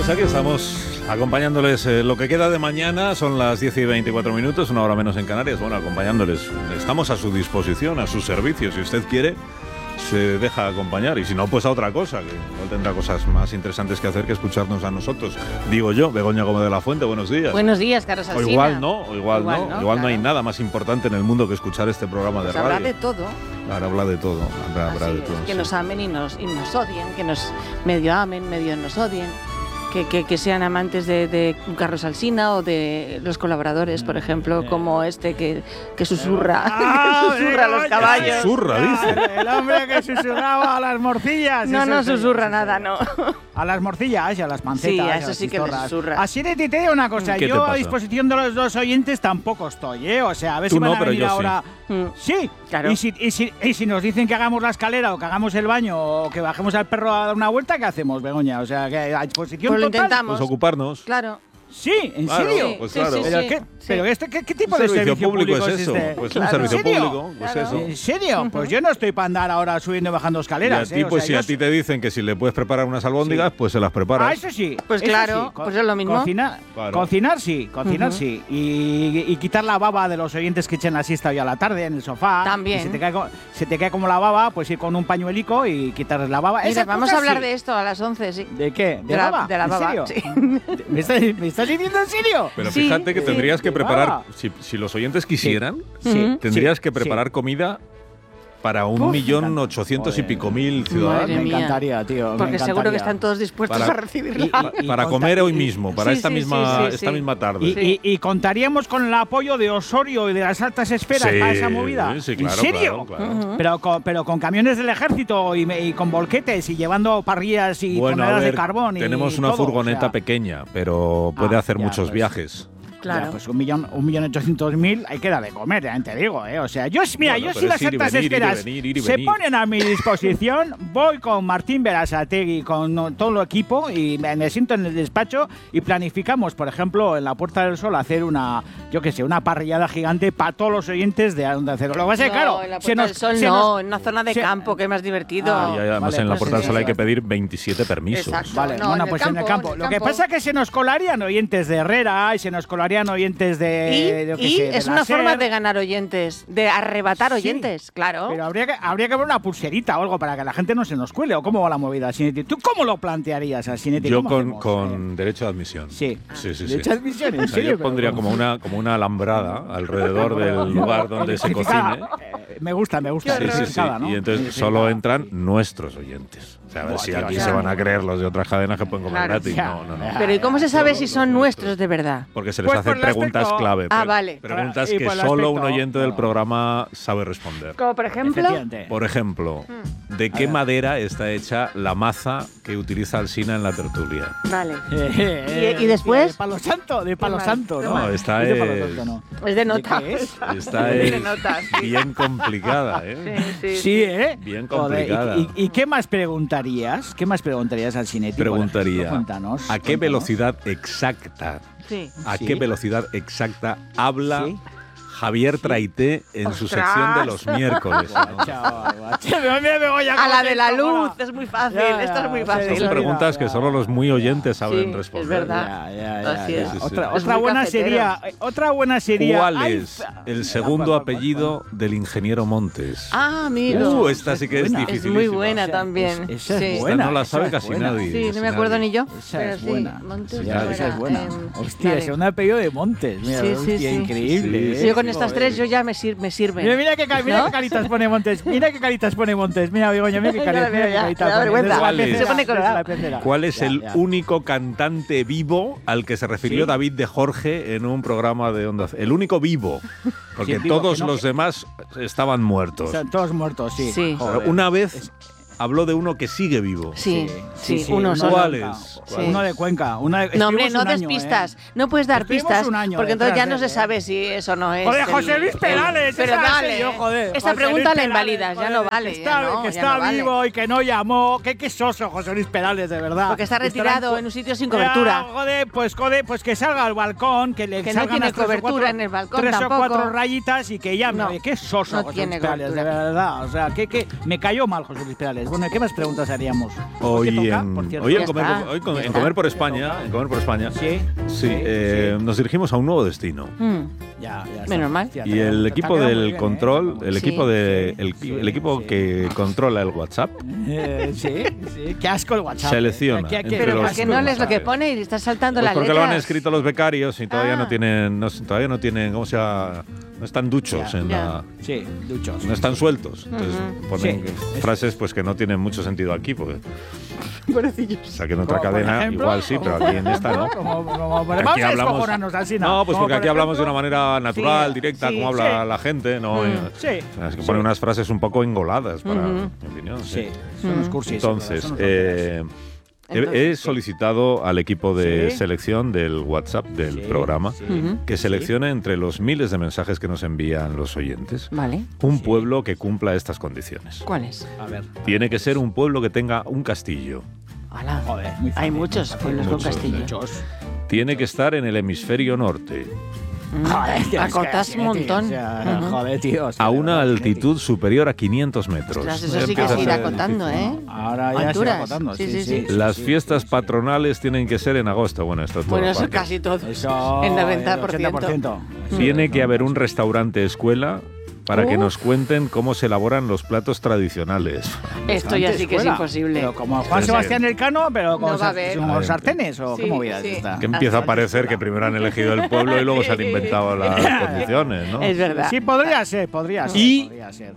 aquí estamos acompañándoles lo que queda de mañana. Son las 10 y 24 minutos, una hora menos en Canarias. Bueno, acompañándoles. Estamos a su disposición, a su servicio. Si usted quiere, se deja acompañar. Y si no, pues a otra cosa, que igual tendrá cosas más interesantes que hacer que escucharnos a nosotros. Digo yo, Begoña Gómez de la Fuente, buenos días. Buenos días, Carlos Alsina. O igual no, igual claro. no hay nada más importante en el mundo que escuchar este programa de radio. Habla de todo. Ahora habla de todo, habrá de todo. Que nos amen y nos odien, que nos medio amen, medio nos odien. Que sean amantes de Carlos Alsina o de los colaboradores, por ejemplo, como este que susurra, susurra a los caballos. Susurra, dice. El hombre que susurraba a las morcillas. No susurra nada, no. A las morcillas y a las pancetas. Sí, a a eso las sí que le chistorras. susurra. Así de te digo una cosa, ¿Qué te yo pasa? a disposición de los dos oyentes tampoco estoy, ¿eh? O sea, a ver Tú si van no, a pero venir yo ahora. Sí, claro. Y si nos dicen que hagamos la escalera o que hagamos el baño o que bajemos al perro a dar una vuelta, ¿qué hacemos, Begoña? O sea, que a disposición Pues lo total. intentamos. Pues ocuparnos. Claro. Sí, ¿en Claro, serio? pues Sí, claro. sí, ¿Pero sí. qué, pero qué tipo Un de servicio público es es eso. este? Pues Claro. un servicio ¿En serio? público, pues Claro. eso. ¿En serio? Pues yo no estoy para andar ahora subiendo y bajando Y a escaleras. ti, pues si a ti te dicen que si le puedes preparar unas albóndigas, pues se las preparas. Ah, eso sí. Pues eso claro, sí. pues es lo mismo. Claro. Cocinar sí. Y quitar la baba de los oyentes que echen la siesta hoy a la tarde en el sofá. También. Y se te cae como la baba, pues ir con un pañuelico y quitarles la baba. Mira, Esas vamos a cosas hablar sí. de esto a las 11, sí. ¿De qué? ¿De la baba? de la ¿En baba, serio? sí. ¿Me estás diciendo en serio? Pero Sí, fíjate que tendrías que de preparar, baba. si los oyentes quisieran, Sí. tendrías que Sí. preparar comida para Uf, 1.800.000 y pico mil ciudadanos. Madre Me mía. encantaría, tío. Porque me seguro que encantaría. están todos dispuestos Para- a recibirla. Para comer hoy mismo, para Sí, esta sí, misma sí. esta misma tarde. Y contaríamos con el apoyo de Osorio y de las altas esferas para esa movida. Sí, claro, ¿En serio? claro. Pero con camiones del ejército y con volquetes y llevando parrillas y Bueno, a toneladas ver, de carbón. tenemos y una todo, furgoneta o sea, pequeña, pero puede hacer ya, muchos pues. viajes. Claro. Ya, pues 1.800.000 hay que dar de comer, ya te digo, ¿eh? O sea, yo si Bueno, las pero es ir y altas venir, ir y esferas venir, ir y se venir. ponen a mi disposición, voy con Martín Berasategui, con todo el equipo y me siento en el despacho y planificamos, por ejemplo, en la Puerta del Sol hacer una parrillada gigante para todos los oyentes de Onda Cero. Lo que pasa es que, claro, en la se Puerta del Sol en una zona de se- campo, que es más divertido. Ah, Y además vale, en la pues Puerta del sí, Sol hay sí. que pedir 27 permisos. Exacto. Vale, No, bueno, en el pues en el campo. en el Lo que campo. pasa es que se nos colarían oyentes de Herrera y se nos colarían oyentes de... yo qué Y sé, de es la una forma SER. de ganar oyentes, de arrebatar Sí, oyentes, claro. Pero habría que ver una pulserita o algo para que la gente no se nos cuele. ¿O cómo va la movida, Sinetti? ¿Tú cómo lo plantearías, Sinetti? Yo ¿Cómo hacemos? con derecho de admisión. Sí. Sí. ¿Derecho de admisión? ¿En O sea, serio? yo pondría como una alambrada alrededor del lugar donde se cocine. Me gusta. Sí. Electrificada, ¿no? Y entonces Sí, solo claro. entran nuestros oyentes. O sea, a ver Buah, si tío, aquí ya. se van a creer los de otras cadenas que pueden comer Claro. gratis. Ya. No. Pero ¿y cómo se sabe si son nuestros de verdad? Porque se les Pues hacen por el preguntas aspecto- clave. Ah, vale. Preguntas Y que por el solo un aspecto- oyente del claro. programa sabe responder. Como por ejemplo... Efectivamente. Por ejemplo, ¿de qué madera está hecha la maza que utiliza Alsina en la tertulia? Vale. ¿Y después? De palo santo, de palo mal, santo, qué ¿no? No, esta de palo es- santo, ¿no? Es de nota. qué es? Esta De es notas, sí. bien complicada, ¿eh? Sí, ¿eh? Bien Joder, complicada. ¿y qué más preguntarías? ¿Qué más preguntarías al Sinetti? por Preguntaría, ejemplo? Cuéntanos. ¿a qué velocidad exacta, Sí. a Sí. qué velocidad exacta habla Sí. Javier Traité en su ¡Ostras! sección de los miércoles? ¿no? Chaval, A la de la luz, es muy fácil, Ya, esta es muy ya, fácil. Son preguntas que solo los muy oyentes saben Sí, responder. es verdad. Así es. Sí, sí. Otra, Es otra muy buena cafetero. sería. Otra buena sería. ¿Cuál Ay, es el segundo apellido del ingeniero Montes? Ah, amigo. Esta sí que es buena. Es difícil. muy buena también. Esa es Sí. Esta buena. no la esa sabe es casi buena. nadie. Sí, no casi me acuerdo nadie. ni yo. Esa pero es sí, buena. Montes Ya, no Esa era, es buena. Hostia, vale. es un apellido de Montes. Mira, Sí, sí, hostia, sí. increíble. Sí, Sí, yo con ¿eh? estas tres yo ya me sirven. Mira qué caritas pone Montes. Mira qué caritas pone Montes. Mira, Begoña, mira qué Ya la caritas. veo, Mira qué ya, caritas me da pone. vergüenza. ¿Cuál es? Se pone colorado. La primera. ¿Cuál es Ya, el ya. único cantante vivo al que se refirió Sí. David de Jorge en un programa de Onda Cero? El único vivo, porque Sí, vivo, todos que no- los demás estaban muertos. Están todos muertos, sí. Sí. Pero Joder. una vez habló de uno que sigue vivo. Sí, sí, sí, uno uno solo. ¿Cuál de Cuenca. es? Sí. Uno de Cuenca. No, hombre, Estuvimos no un des año, pistas. No puedes dar Estuvimos pistas, un año porque entonces ya detrás no de se él, sabe si eso no es. Joder, José Luis Perales, Pero esa dale. sé yo, joder. Esta José pregunta Luis la Perales, invalidas, ya no joder, vale. Que ya está, no, que ya está no vale. vivo y que no llamó. Qué soso, José Luis Perales, de verdad. Porque está retirado en un sitio sin cobertura. Joder, pues que salga al balcón, que le Que no salgan tiene las tres o cobertura cuatro- en el balcón 3 tampoco. o 4 rayitas y que llame. No, Oye, qué soso, no José tiene Luis Perales, de cobertura. verdad. O sea, que me cayó mal José Luis Perales. Bueno, ¿qué más preguntas haríamos? Hoy ¿Qué toca, en, por cierto? hoy en Ya Comer, está. hoy con en Comer por España, Sí. nos dirigimos a un nuevo destino. Ya está. Menos mal. Fíjate, Y el está equipo quedando muy del bien, control, el Sí. equipo el equipo que controla el WhatsApp, Sí. Qué asco el WhatsApp. selecciona Qué- qué- entre Pero los ¿por qué no lees lo que mensajes. pone y estás saltando Pues las porque letras? lo han escrito los becarios y todavía Ah. no tienen, ¿cómo se llama? No están duchos Ya, en ya. la... Sí, duchos. No están sueltos. Entonces ponen Sí. frases pues que no tienen mucho sentido aquí, porque Pobrecillos. o sea, que en otra Como, por cadena ejemplo, igual sí, pero aquí en esta no. Vamos Aquí a hablamos- descojonarnos así, No, pues Como porque por aquí hablamos de ejemplo- una manera natural, Sí, directa, sí, como habla sí. la gente, ¿no? Sí. O sea, es que Sí. pone unas frases un poco engoladas, para mi opinión. Sí, son unos cursis. Entonces, son unos tonterías. he solicitado al equipo de Sí. selección del WhatsApp del Sí, programa sí. que seleccione entre los miles de mensajes que nos envían los oyentes Vale. un pueblo que cumpla estas condiciones. ¿Cuál es? A ver. Tiene que ser un pueblo que tenga un castillo. Ala. Joder, muy fácil. Hay muchos pueblos con Muchos, castillo. Muchos. Tiene que estar en el hemisferio norte, Joder, tío, es que Acotas así, un montón. tío, o sea, Ujú. Joder, tío. o sea, a de una verdad, altitud superior a 500 metros. Ostras, Ya eso sí que empieza se a irá ser acotando, difícil. ¿eh? Ahora ya se va Alturas. acotando. Sí, sí. Las sí, fiestas sí, sí. patronales tienen que ser en agosto. Bueno, esto es todo. Bueno, eso aparte. casi todo. Eso, En el 90%. 80%. Tiene que haber un restaurante escuela para que Uf. nos cuenten cómo se elaboran los platos tradicionales. Esto ya sí que es Escuela. imposible. Pero como Juan Sí, Sebastián Elcano, pero con, No va a haber. con sartenes o Sí, cómo vida sí. esta. Que empieza a parecer que primero han elegido el pueblo y luego se han inventado las condiciones, ¿no? Es verdad. Sí, podría ser. Y- podría ser.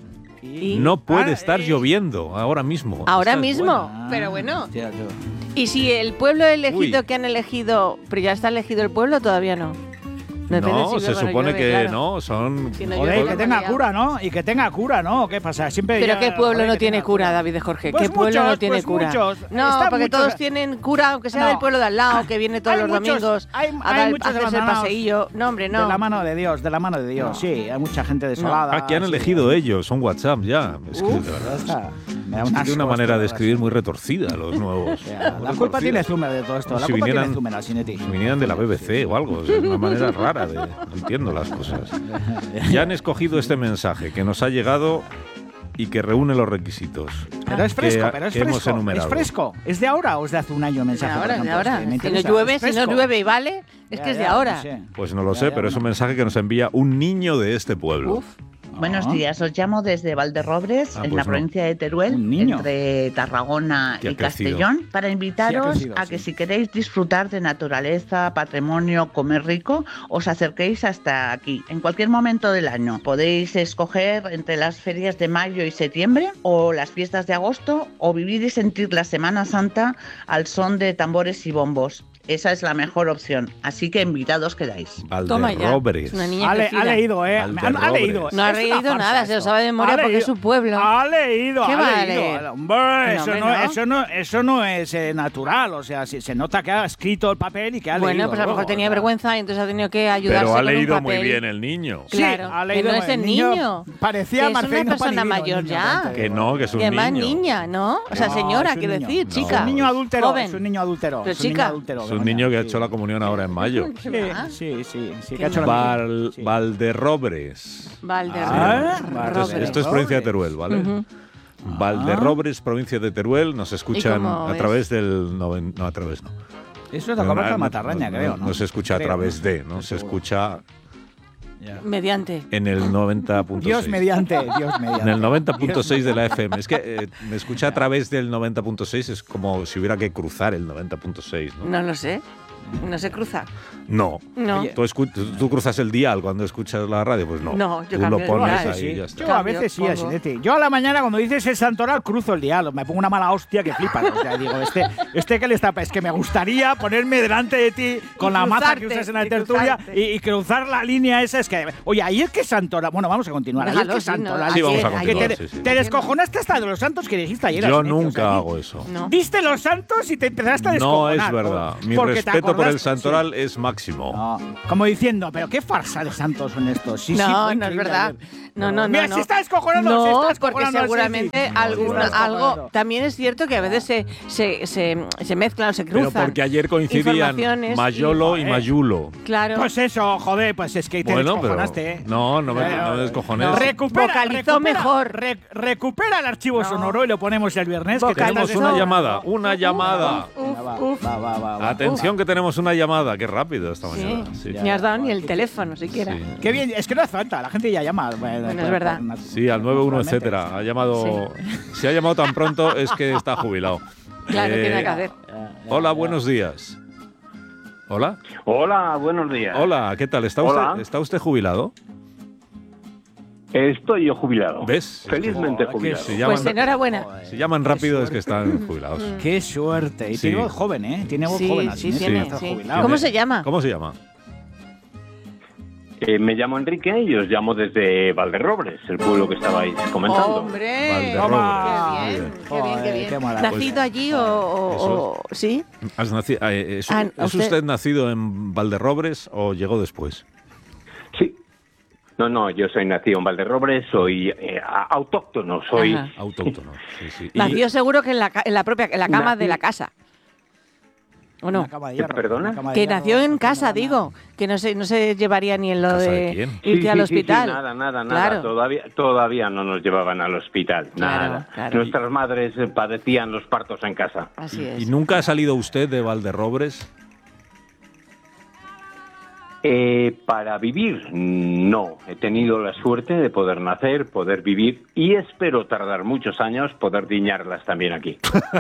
No puede Ah, estar lloviendo ahora mismo. Ahora Esa es mismo. buena. Pero bueno. Hostia, tú. Y si el pueblo elegido Uy. que han elegido, pero ya está elegido el pueblo, todavía no. Depende No, si se llueve o no supone llueve, que claro. no, son... Si no Joder, llueve, que no tenga vaya. cura, ¿no? Y que tenga cura, ¿no? ¿Qué pasa? Siempre Pero ya- ¿qué pueblo joder, no que tiene tenga cura, David de Jorge? Pues ¿Qué pueblo no muchos, tiene pues cura? muchos. No, Están porque muchos- todos tienen cura, aunque sea No. del pueblo de al lado, que viene todos Hay los muchos- domingos hay a, muchos hacerse el abandonados. paseillo. No, hombre, no. De la mano de Dios, No. sí. Hay mucha gente desolada. Ah, que han sí. elegido ellos, son WhatsApp ya. Es que, Uf, de ya verdad, está. Me da un tiene asco una esto, manera de verdad. escribir muy retorcida los nuevos. Ya, Muy La culpa tiene retorcida. Zumer de todo esto. La Si culpa vinieran- tiene Zumer, Asinetti. Si vinieran de la BBC o algo, es una manera rara de... No entiendo las cosas. Ya han escogido este mensaje que nos ha llegado y que reúne los requisitos. Pero es fresco, que- pero es que hemos fresco. Es enumerado. fresco. ¿Es de ahora o es de hace un año el De mensaje? por ahora, de ejemplo? ahora. Es que me Si no interesa. llueve, Es si no fresco. llueve y vale, es Ya, que es de ya, ahora. no sé. Pues no lo Ya, sé, ya, pero es un bueno. mensaje que nos envía un niño de este pueblo. Uf. Buenos Ah. días, os llamo desde Valderrobres, Ah, en pues la no. provincia de Teruel, Un niño. entre Tarragona Que ha y crecido. Castellón, para invitaros crecido, a sí. que si queréis disfrutar de naturaleza, patrimonio, comer rico, os acerquéis hasta aquí, en cualquier momento del año. Podéis escoger entre las ferias de mayo y septiembre, o las fiestas de agosto, o vivir y sentir la Semana Santa al son de tambores y bombos. Esa es la mejor opción, así que invitados quedáis. Toma ya. Valderrobres. Es una niña Ha crecida. leído, ¿eh? Valderrobres. Ha leído. No ha Es una leído farsa nada, se lo esto. sabe de memoria Ha porque es leído. su pueblo. Ha leído, ¿Qué ha va a leído. leer? Hombre, No, eso no es natural. O sea, se nota que ha escrito el papel y que ha leído. Bueno, pues a lo mejor luego, tenía o sea. vergüenza y entonces ha tenido que ayudarse Pero ha con un leído muy papel. bien el niño. Sí, Claro, ha que leído no muy es el bien. niño. Parecía Que es una Marcelino persona Panivino, mayor el niño, ya. tanto. Que no, que es un Que niño. más niña, ¿no? O sea, No, señora, es un quiero niño. decir, No. chica. Es un niño adúltero. Joven. Es un niño adúltero. Pero es un niño chica. adúltero, Es un niño que ha hecho la comunión. comunión ahora en mayo. Sí, que ha hecho la comunión. Sí. Valderrobres. Valderrobres. Esto es provincia de Teruel, ¿vale? Valderrobres, provincia de Teruel, nos escuchan cómo a es? través del... No, a través no. Eso es la comarca de Matarraña, creo, ¿no? No se escucha a Creo, través ¿no? de, no se Seguro. escucha Ya. Mediante. en el 90.6. Dios mediante, Dios mediante. En el 90.6 de la FM. Es que me escucha a través del 90.6, es como si hubiera que cruzar el 90.6, ¿no? No lo sé. No se cruza. No. No. Oye, Tú cruzas el dial cuando escuchas la radio, pues no. No, yo Tú cambio lo el pones dial. ahí veces y sí. ya está. Yo a veces sí, Cambio, Asinetti. Yo a la mañana cuando dices el santoral cruzo el dial, me pongo una mala hostia que flipas. O sea, digo, este que le está... Es que me gustaría ponerme delante de ti con la maza que cruzarte, usas en la y tertulia cruzarte. y cruzar la línea esa. Es que... Oye, ahí es que santoral... Bueno, vamos a continuar. Ahí es Déjalo, que sí, ¿no? santoral... Sí, vamos a Ayer, continuar. Que ayer. sí, sí. te descojonaste hasta de los santos que dijiste ayer. Yo Asinetti, o nunca sea, hago eso. No. Diste los santos y te empezaste a No descojonar. es verdad. Mi Porque te respeto paso por el acordaste? santoral Sí. es máximo. No, como diciendo, pero qué farsa de santos son estos. Sí, No, sí, fue no es increíble verdad. ayer. No, no, Mira, no. se está descojonando. No, se está porque descojonando, seguramente sí. algo. También es cierto que a veces se mezclan o se Pero cruzan. porque ayer coincidían informaciones Mayolo y y- Mayulo. Claro. Pues eso, joder, pues es que te Bueno, pero descojonaste, ¿eh? no me descojones. No. Recupera, Vocalizó mejor. recupera el archivo No. sonoro y lo ponemos el viernes. que Tenemos estás una de- llamada, una llamada. Va. Atención que tenemos una llamada. Qué rápido esta Sí. mañana. Sí. Ni has dado ni el teléfono siquiera. Sí. Qué bien, es que no hace falta, la gente ya llama. Bueno, es verdad. Sí, al 91, Naturalmente. etcétera. Ha llamado. Si ha llamado tan pronto es que está jubilado. Claro, tiene nada que hacer. Hola, buenos días. Hola. Hola, buenos días. Hola, ¿qué tal? Hola. ¿Está usted jubilado? Estoy yo jubilado. ¿Ves? Felizmente Oh, qué jubilado. se llaman, Pues enhorabuena. si llaman rápido es que están jubilados. Qué suerte. Y Sí. tiene voz joven, ¿eh? Tiene voz Sí, joven. sí, así, ¿eh? tiene. Está Sí. jubilado. ¿Cómo se llama? ¿Cómo se llama? Me llamo Enrique y os llamo desde Valderrobres, el pueblo que estabais comentando. ¡Hombre! Valderrobres. ¡Qué bien! ¡Qué bien, qué bien! Qué maravilla. ¿Nacido allí o sí? ¿Es Ah, ¿Es usted nacido en Valderrobres o llegó después? Sí. No, yo soy nacido en Valderrobres, soy autóctono, soy... Ajá. Autóctono. Sí, sí. Y- Nació seguro que en la cama Nací- de la casa. ¿O no? Una cama de hierro, ¿Perdona? una cama de Que hierro, nació en no casa, tiene nada. digo. Que no se llevaría ni en lo ¿Casa de de quién? irte al Sí, hospital. nada. Claro. Todavía no nos llevaban al hospital, Claro, nada. claro. Nuestras madres padecían los partos en casa. Así es. ¿Y nunca ha salido usted de Valderrobres? Para vivir, no. He tenido la suerte de poder nacer, poder vivir y espero tardar muchos años poder diñarlas también aquí.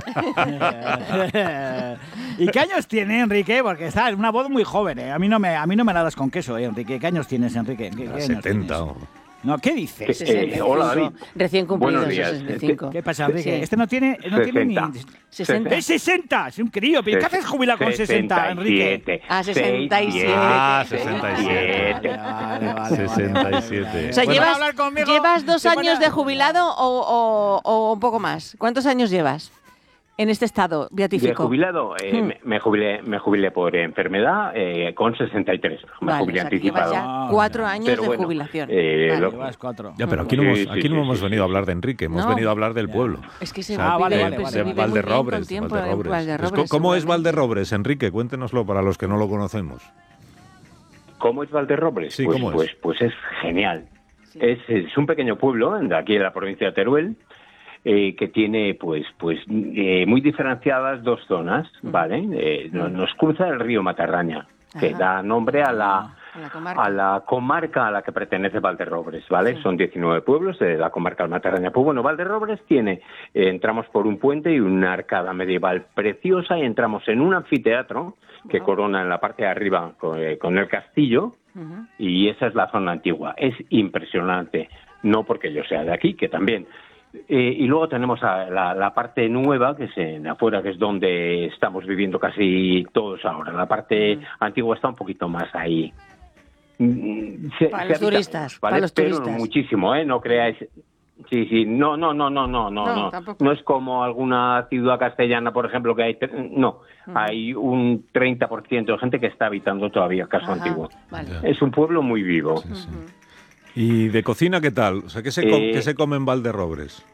¿Y qué años tiene Enrique? Porque está en una voz muy joven, ¿eh? A mí no me la das con queso, Enrique. ¿Qué años tienes, Enrique? ¿Qué años 70. tienes? o- No, ¿qué dices? 65. hola, David. Recién cumplido, Buenos días. 65. ¿Qué pasa, Enrique? Sí. Este no tiene ni... 60. ¡Es 60! ¡Es un crío! ¿Qué haces jubilado con 60, Enrique? Ah, 67. Ah, 67. Vale. 67. O sea, Pues llevas, va a hablar conmigo, ¿llevas 2 se pone años a- de jubilado o un poco más? ¿Cuántos años llevas en este estado De beatífico? jubilado, me jubilé por enfermedad con 63. Me Vale, jubilé o sea, que llevas anticipado. ya 4 años Pero de bueno, jubilación. lo- Vale. Llevas 4. Ya, pero aquí no Sí, hemos, sí, aquí no sí, hemos sí, venido a sí. hablar de Enrique, hemos No. venido a hablar del pueblo. Es que se Ah, vale, vive, vale, pues, vale. se De vive muy bien con Valderrobres. tiempo Valderrobres. en Valderrobres, ¿Cómo es seguramente. Valderrobres, Enrique? Cuéntenoslo para los que no lo conocemos. ¿Cómo es Valderrobres? Sí, pues, ¿cómo es? Pues es genial. Es un pequeño pueblo de aquí en la provincia de Teruel que tiene muy diferenciadas dos zonas, ¿vale? Nos cruza el río Matarraña, que Ajá. da nombre a la comarca. a la comarca a la que pertenece Valderrobres, ¿vale? Sí. Son 19 pueblos de la comarca del Matarraña. Pues bueno, Valderrobres tiene, entramos por un puente y una arcada medieval preciosa y entramos en un anfiteatro que Wow. corona en la parte de arriba con el castillo. Ujú. Y esa es la zona antigua. Es impresionante, no porque yo sea de aquí, que también. Y luego tenemos la parte nueva, que es en afuera, que es donde estamos viviendo casi todos ahora. La parte antigua está un poquito más ahí. Para los turistas, ¿vale? para los Pero turistas. muchísimo, ¿eh? No creáis... Sí, no. No, tampoco. No es como alguna ciudad castellana, por ejemplo, que hay... No, hay un 30% de gente que está habitando todavía Casco Ajá, Antiguo. vale. Es un pueblo muy vivo. ¿Y de cocina qué tal? O sea, ¿qué se come en Valderrobres?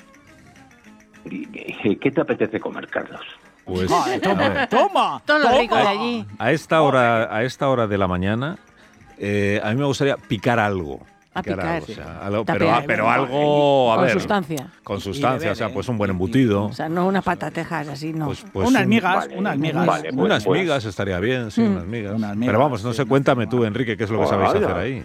¿Qué te apetece comer, Carlos? Pues, Vale, a ver, ¡Toma! Todo lo rico de ¡Toma! allí. a esta hora de la mañana, a mí me gustaría picar algo. A picar. algo, o sea, algo, Tapear. pero algo, a Con ver, sustancia. con sustancia, Y o sea, beber, pues ¿eh? un buen embutido. O sea, no unas patatejas así, no. Pues Unas un- migas, vale, unas migas. vale, pues- unas migas estaría bien, sí, unas migas. Unas migas, Pero vamos, no sí, sé, no cuéntame sé, tú, no. Enrique, qué es lo que sabéis Vaya. hacer ahí.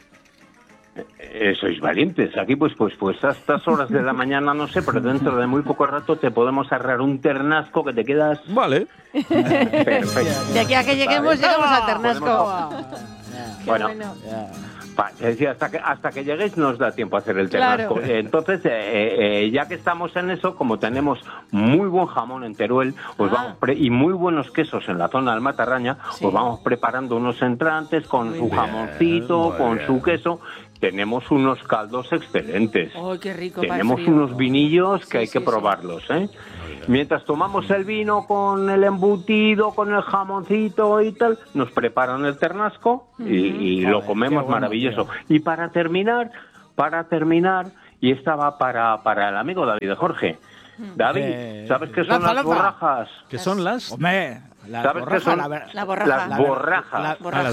Sois valientes. Aquí, pues a estas horas de la mañana, no sé, pero dentro de muy poco rato te podemos arreglar un ternasco que te quedas Vale. perfecto. De aquí a que lleguemos, llegamos al Podemos- Ternasco. Qué Bueno, te decía, hasta que lleguéis nos da tiempo a hacer el Claro. ternasco. Entonces, ya que estamos en eso, como tenemos muy buen jamón en Teruel y muy buenos quesos en la zona del Matarraña, Sí. os vamos preparando unos entrantes con Muy su bien. jamoncito, Muy con bien. su queso, tenemos unos caldos excelentes. ¡Oh, qué rico! Tenemos para el frío. unos vinillos que hay que sí. probarlos, ¿eh? Mientras tomamos el vino con el embutido, con el jamoncito y tal, nos preparan el ternasco y lo comemos maravilloso. Tío. Y para terminar, y esta va para el amigo David Jorge. David, ¿sabes qué son las borrajas? ¿Qué son las? Hombre, ¿Sabes qué son? La borraja. Las borrajas.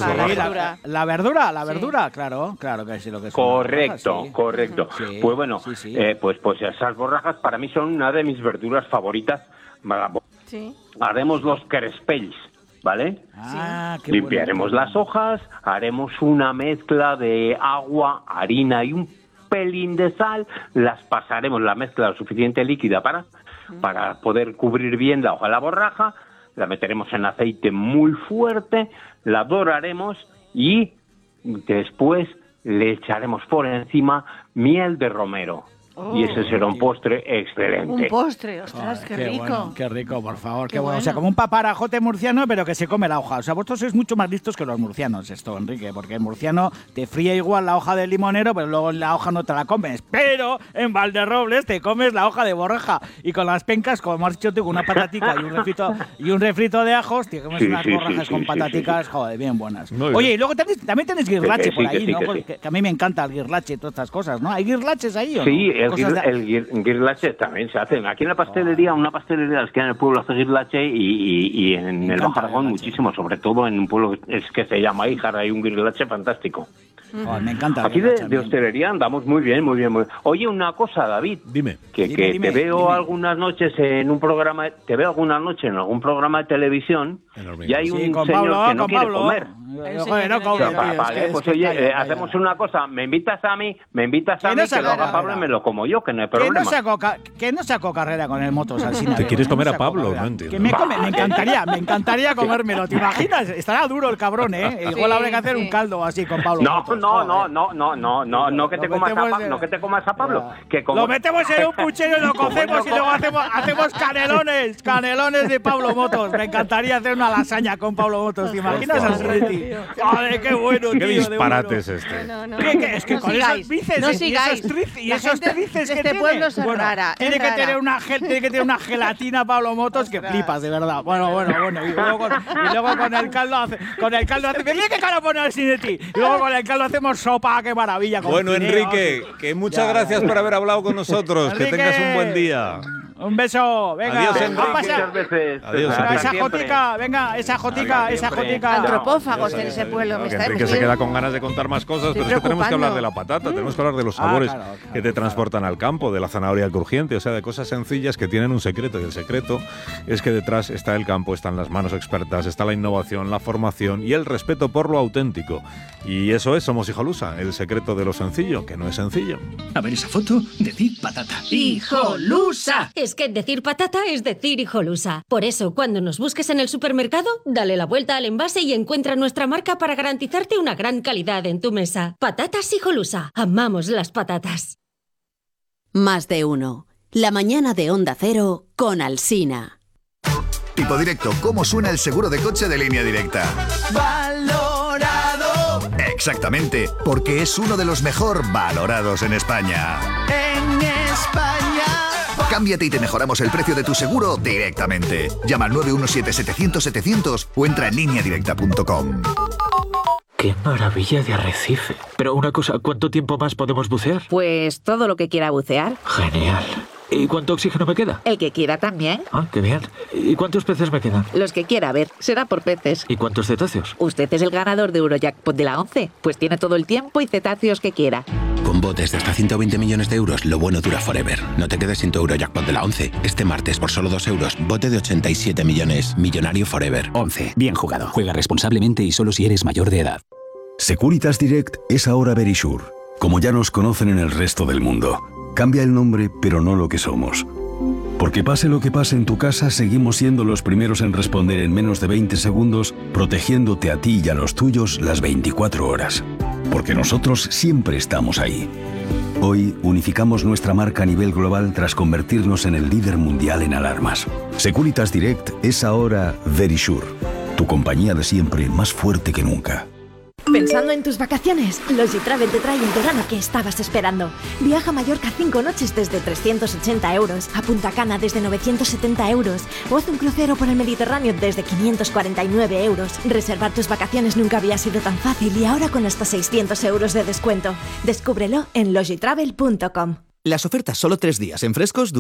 La verdura. La verdura, claro que sí lo que son. Correcto, sí. correcto. Sí, pues bueno, sí. Pues esas borrajas para mí son una de mis verduras favoritas. Sí. Haremos los crespells, ¿vale? Qué Limpiaremos bueno. las hojas, haremos una mezcla de agua, harina y un pelín de sal, las pasaremos la mezcla lo suficiente líquida para poder cubrir bien la hoja de la borraja, la meteremos en aceite muy fuerte, la doraremos y después le echaremos por encima miel de romero. Y ese será un postre excelente. Un postre, ostras, qué rico. Bueno, qué rico, por favor, qué bueno. bueno. O sea, como un paparajote murciano, pero que se come la hoja. O sea, vosotros sois mucho más listos que los murcianos, esto, Enrique, porque el murciano te fríe igual la hoja del limonero, pero luego la hoja no te la comes. Pero en Valderrobles te comes la hoja de borraja. Y con las pencas, como has dicho tú, con una patatica y un refrito de ajos, te comes unas borrajas con pataticas, joder, bien buenas. Oye, y luego también tenéis guirlache por ahí, ¿no? Que a mí me encanta el guirlache y todas estas cosas, ¿no? ¿Hay guirlaches ahí o no? Sí, el guirlache también se hace. Aquí en la pastelería, una pastelería que en el pueblo hace guirlache y en el Bajo Aragón muchísimo, sobre todo en un pueblo que se llama Híjar, hay un guirlache fantástico. Me encanta. Aquí de hostelería andamos muy bien. Oye, una cosa, David. Dime. Te veo algunas noches en un programa, en algún programa de televisión y hay un señor que no quiere comer. Vale, pues oye, hacemos una cosa, me invitas a mí, que lo haga Pablo y me lo como yo, que no hay problema. Que no saco carrera con el Motos Alsina. ¿Te quieres comer a Pablo? No entiendo. Me encantaría comérmelo, ¿te imaginas? Estará duro el cabrón, ¿eh? Igual habrá que hacer un caldo así con Pablo. No, que te comas a Pablo. Lo metemos en un puchero y lo cocemos y luego hacemos canelones de Pablo Motos. Me encantaría hacer una lasaña con Pablo Motos, ¿te imaginas así? ¡Joder, qué bueno, tío! ¿Qué disparate es este? ¿Qué? Es que con esos bíceps y esos tríceps que este pueblo es rara. Tiene que tener una gelatina Pablo Motos que flipas, de verdad. Bueno. Y luego con el caldo hace... ¡Mira qué cara pone al Cinetti! Y luego con el caldo hacemos sopa, qué maravilla. Bueno, Enrique, que muchas gracias por haber hablado con nosotros. Enrique, que tengas un buen día. Un beso, venga. Adiós, Enrique. Muchas veces. Adiós, esa jotica. Antropófagos en ese pueblo. Enrique se queda con ganas de contar más cosas, pero es que tenemos que hablar de la patata, tenemos que hablar de los sabores que te transportan al campo, de la zanahoria crujiente, o sea, de cosas sencillas que tienen un secreto. Y el secreto es que detrás está el campo, están las manos expertas, está la innovación, la formación y el respeto por lo auténtico. Y eso es Somos Hijolusa, el secreto de lo sencillo, que no es sencillo. A ver esa foto, decid patata. ¡Hijolusa! Es que decir patata es decir hijolusa. Por eso, cuando nos busques en el supermercado, dale la vuelta al envase y encuentra nuestra marca para garantizarte una gran calidad en tu mesa. Patatas Hijolusa. Amamos las patatas. Más de uno. La mañana de Onda Cero con Alsina. Tipo directo, ¿cómo suena el seguro de coche de Línea Directa? ¡Valorado! Exactamente, porque es uno de los mejor valorados en España. ¡En España! Cámbiate y te mejoramos el precio de tu seguro directamente. Llama al 917-700-700 o entra en lineadirecta.com. ¡Qué maravilla de arrecife! Pero una cosa, ¿cuánto tiempo más podemos bucear? Pues todo lo que quiera bucear. Genial. ¿Y cuánto oxígeno me queda? El que quiera también. Ah, qué bien. ¿Y cuántos peces me quedan? Los que quiera, a ver, será por peces. ¿Y cuántos cetáceos? Usted es el ganador de Eurojackpot de la 11, pues tiene todo el tiempo y cetáceos que quiera. Con botes de hasta 120 millones de euros, lo bueno dura forever. No te quedes sin tu Eurojackpot de la 11. Este martes, por solo 2 euros, bote de 87 millones. Millonario forever. 11. Bien jugado. Juega responsablemente y solo si eres mayor de edad. Securitas Direct es ahora Verisure, como ya nos conocen en el resto del mundo. Cambia el nombre, pero no lo que somos. Porque pase lo que pase en tu casa, seguimos siendo los primeros en responder en menos de 20 segundos, protegiéndote a ti y a los tuyos las 24 horas. Porque nosotros siempre estamos ahí. Hoy unificamos nuestra marca a nivel global tras convertirnos en el líder mundial en alarmas. Securitas Direct es ahora Verisure, tu compañía de siempre más fuerte que nunca. ¿Pensando en tus vacaciones? Logitravel te trae el verano que estabas esperando. Viaja a Mallorca 5 noches desde 380 euros, a Punta Cana desde 970 euros o haz un crucero por el Mediterráneo desde 549 euros. Reservar tus vacaciones nunca había sido tan fácil y ahora con hasta 600 euros de descuento. Descúbrelo en logitravel.com. Las ofertas solo 3 días en Frescos